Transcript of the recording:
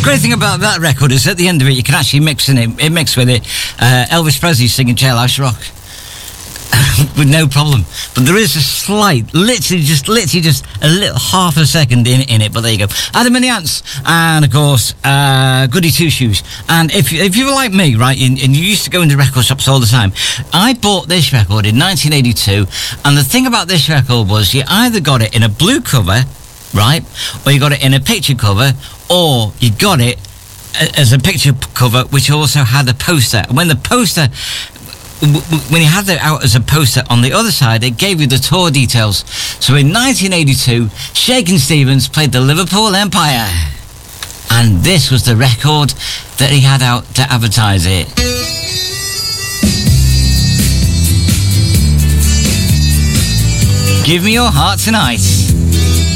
great thing about that record is at the end of it, you can actually mix with it Elvis Presley singing Jailhouse Rock. With no problem. But there is a slight, literally just a little half a second in it, but there you go. Adam and the Ants, and of course, Goody Two Shoes. And if you were like me, right, and you used to go into record shops all the time, I bought this record in 1982, and the thing about this record was you either got it in a blue cover, right, or you got it in a picture cover, or you got it as a picture cover, which also had a poster. And when you had it out as a poster on the other side, it gave you the tour details. So in 1982, Shakin' Stevens played the Liverpool Empire. And this was the record that he had out to advertise it. Give me your heart tonight.